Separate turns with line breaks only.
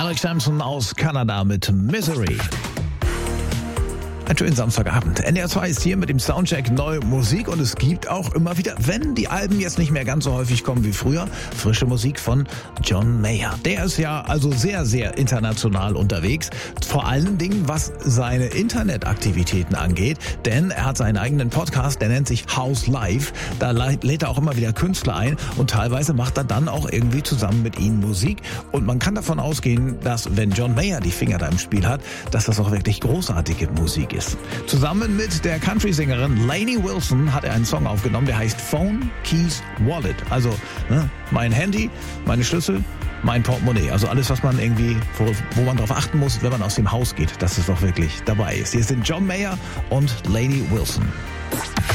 Alex Sampson aus Kanada mit Misery. Einen schönen Samstagabend. NDR 2 ist hier mit dem Soundcheck neue Musik und es gibt auch immer wieder, wenn die Alben jetzt nicht mehr ganz so häufig kommen wie früher, frische Musik von John Mayer. Der ist ja also sehr, sehr international unterwegs, vor allen Dingen was seine Internetaktivitäten angeht, denn er hat seinen eigenen Podcast, der nennt sich House Live. Da lädt er auch immer wieder Künstler ein und teilweise macht er dann auch irgendwie zusammen mit ihnen Musik und man kann davon ausgehen, dass wenn John Mayer die Finger da im Spiel hat, dass das auch wirklich großartige Musik ist. Zusammen mit der Country-Sängerin Lainey Wilson hat er einen Song aufgenommen, der heißt Phone, Keys, Wallet. Also mein Handy, meine Schlüssel, mein Portemonnaie. Also alles, was man irgendwie, wo man darauf achten muss, wenn man aus dem Haus geht, dass es doch wirklich dabei ist. Hier sind John Mayer und Lainey Wilson.